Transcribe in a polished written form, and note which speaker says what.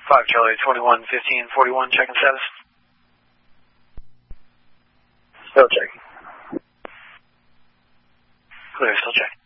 Speaker 1: 5 Charlie 21 15 41, checking status.
Speaker 2: Still checking.
Speaker 1: Clear, still checking.